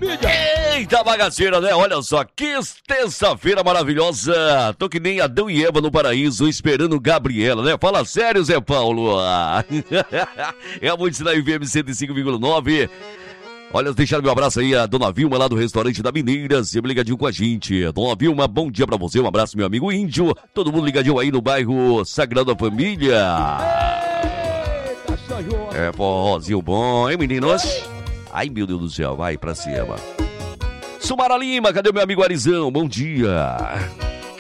Eita bagaceira, né? Olha só, que terça-feira maravilhosa. Tô que nem Adão e Eva no paraíso, esperando Gabriela, né? Fala sério, Zé Paulo. É a Monte da FM 105,9. Olha, deixar meu abraço aí a Dona Vilma lá do restaurante da Mineira, sempre ligadinho com a gente. Dona Vilma, bom dia pra você, um abraço meu amigo Índio, todo mundo ligadinho aí no bairro Sagrada Família. É forrozinho bom, hein meninos? Ai meu Deus do céu, vai pra cima. Sumara Lima, cadê o meu amigo Arizão? Bom dia.